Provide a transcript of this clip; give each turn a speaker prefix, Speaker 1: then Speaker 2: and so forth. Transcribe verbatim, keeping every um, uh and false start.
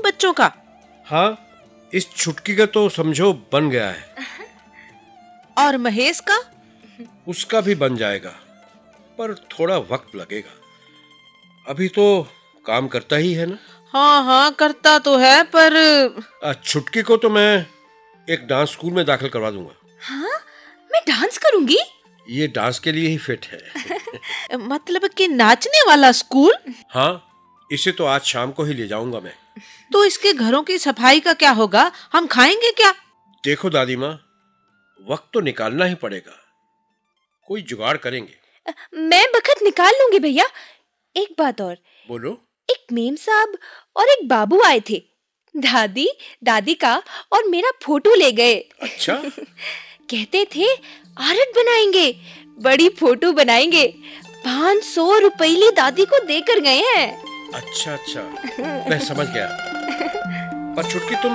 Speaker 1: बच्चों का?
Speaker 2: हाँ, इस छुटकी का तो समझो बन गया है।
Speaker 1: और महेश का?
Speaker 2: उसका भी बन जाएगा, पर थोड़ा वक्त लगेगा। अभी तो काम करता ही है ना।
Speaker 1: हाँ हाँ करता तो है, पर
Speaker 2: आ, छुटकी को तो मैं एक डांस स्कूल में दाखिल करवा दूंगा।
Speaker 3: हाँ, मैं डांस करूंगी?
Speaker 2: ये डांस के लिए ही फिट है।
Speaker 1: मतलब कि नाचने वाला स्कूल?
Speaker 2: हाँ, इसे तो आज शाम को ही ले जाऊंगा मैं।
Speaker 1: तो इसके घरों की सफाई का क्या होगा? हम खाएंगे क्या?
Speaker 2: देखो दादी माँ, वक्त तो निकालना ही पड़ेगा, कोई जुगाड़ करेंगे।
Speaker 3: मैं बखत निकाल लूंगी भैया। एक बात और,
Speaker 2: बोलो।
Speaker 3: एक मेम साहब और एक बाबू आए थे। दादी दादी का और मेरा फोटो ले गए।
Speaker 2: अच्छा।
Speaker 3: कहते थे आर्ट बनाएंगे, बड़ी फोटो बनाएंगे। पाँच सौ रुपये दादी को देकर गए हैं।
Speaker 2: अच्छा अच्छा, मैं समझ गया। पर छुटकी तुम